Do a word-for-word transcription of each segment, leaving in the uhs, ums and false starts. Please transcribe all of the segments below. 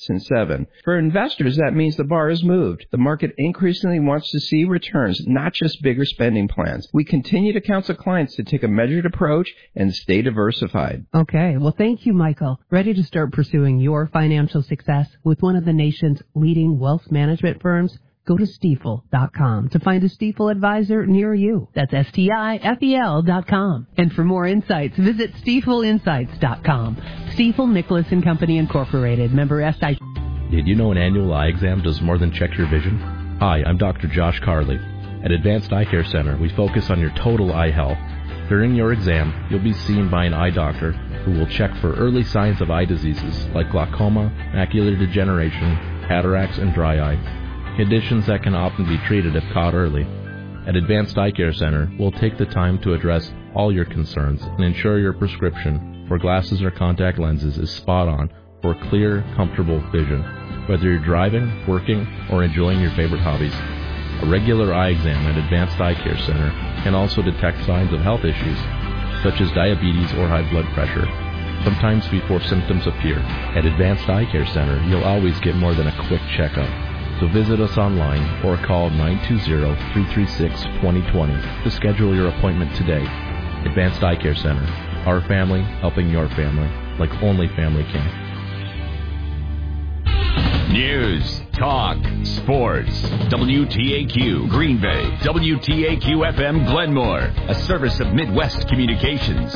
since seven. For investors, that means the bar is moved. The market increasingly wants to see returns, not just bigger spending plans. We continue to counsel clients to take a measured approach and stay diversified. Okay, well, thank you, Michael. Ready to start pursuing your financial success with one of the nation's leading wealth management firms? Go to Stifel dot com to find a Stifel advisor near you. That's S T I F E L dot com. And for more insights, visit Stifel Insights dot com. Stifel Nicholas and Company Incorporated, member S I. Did you know an annual eye exam does more than check your vision? Hi, I'm Doctor Josh Carley. At Advanced Eye Care Center, we focus on your total eye health. During your exam, you'll be seen by an eye doctor who will check for early signs of eye diseases like glaucoma, macular degeneration, cataracts, and dry eye. Conditions that can often be treated if caught early. At Advanced Eye Care Center, we'll take the time to address all your concerns and ensure your prescription for glasses or contact lenses is spot on for clear, comfortable vision, whether you're driving, working, or enjoying your favorite hobbies. A regular eye exam at Advanced Eye Care Center can also detect signs of health issues, such as diabetes or high blood pressure, sometimes before symptoms appear. At Advanced Eye Care Center, you'll always get more than a quick checkup. So visit us online or call nine two zero, three three six, two zero two zero to schedule your appointment today. Advanced Eye Care Center. Our family helping your family like only family can. News, talk, sports. W T A Q Green Bay. W T A Q F M Glenmore. A service of Midwest Communications.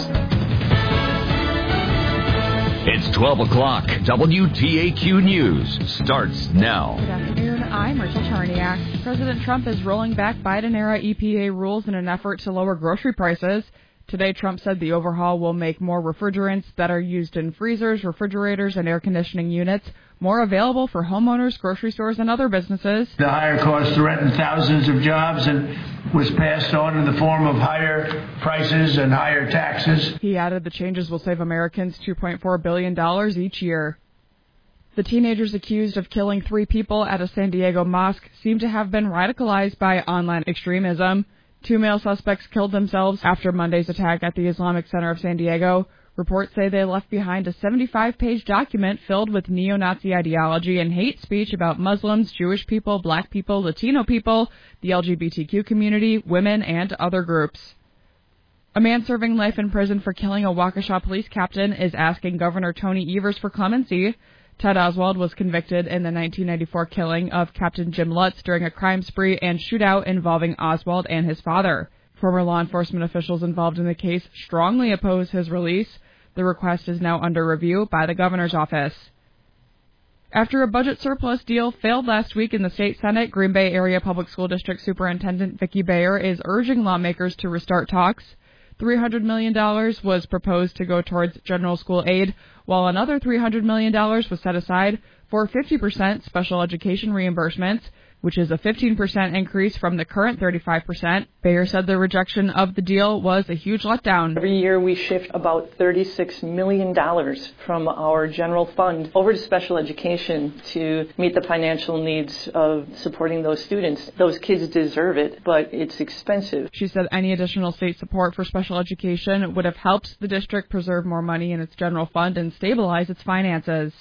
It's twelve o'clock. W T A Q News starts now. Good afternoon. I'm Rachel Charniak. President Trump is rolling back Biden-era E P A rules in an effort to lower grocery prices. Today, Trump said the overhaul will make more refrigerants that are used in freezers, refrigerators, and air conditioning units more available for homeowners, grocery stores, and other businesses. The higher cost threatened thousands of jobs and was passed on in the form of higher prices and higher taxes. He added the changes will save Americans two point four billion dollars each year. The teenagers accused of killing three people at a San Diego mosque seem to have been radicalized by online extremism. Two male suspects killed themselves after Monday's attack at the Islamic Center of San Diego. Reports say they left behind a seventy-five page document filled with neo-Nazi ideology and hate speech about Muslims, Jewish people, black people, Latino people, the L G B T Q community, women, and other groups. A man serving life in prison for killing a Waukesha police captain is asking Governor Tony Evers for clemency. Ted Oswald was convicted in the nineteen ninety-four killing of Captain Jim Lutz during a crime spree and shootout involving Oswald and his father. Former law enforcement officials involved in the case strongly oppose his release. The request is now under review by the governor's office. After a budget surplus deal failed last week in the state Senate, Green Bay Area Public School District Superintendent Vicki Bayer is urging lawmakers to restart talks. three hundred million dollars was proposed to go towards general school aid, while another three hundred million dollars was set aside for fifty percent special education reimbursements, which is a fifteen percent increase from the current thirty-five percent. Bayer said the rejection of the deal was a huge letdown. Every year we shift about thirty-six million dollars from our general fund over to special education to meet the financial needs of supporting those students. Those kids deserve it, but it's expensive. She said any additional state support for special education would have helped the district preserve more money in its general fund and stabilize its finances.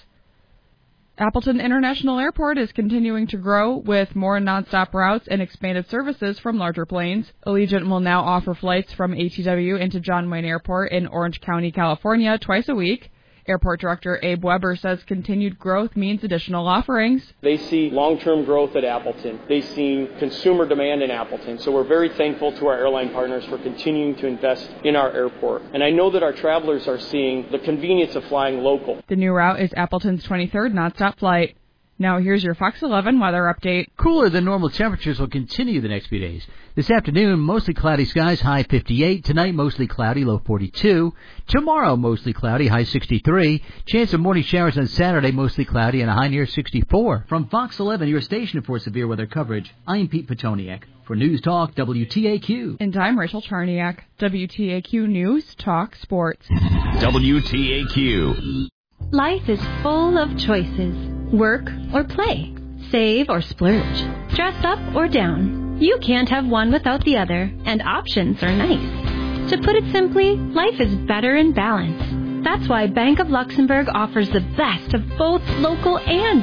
Appleton International Airport is continuing to grow with more nonstop routes and expanded services from larger planes. Allegiant will now offer flights from A T W into John Wayne Airport in Orange County, California, twice a week. Airport Director Abe Weber says continued growth means additional offerings. They see long-term growth at Appleton. They see consumer demand in Appleton. So we're very thankful to our airline partners for continuing to invest in our airport. And I know that our travelers are seeing the convenience of flying local. The new route is Appleton's twenty-third nonstop flight. Now here's your Fox eleven weather update. Cooler than normal temperatures will continue the next few days. This afternoon, mostly cloudy skies, high fifty-eight. Tonight, mostly cloudy, low forty-two. Tomorrow, mostly cloudy, high sixty-three. Chance of morning showers on Saturday, mostly cloudy, and a high near sixty-four. From Fox eleven, your station for severe weather coverage, I'm Pete Petoniak. For News Talk, W T A Q. And I'm Rachel Charniak. W T A Q News, Talk, Sports. W T A Q. Life is full of choices. Work or play. Save or splurge. Dress up or down. You can't have one without the other, and options are nice. To put it simply, life is better in balance. That's why Bank of Luxembourg offers the best of both local and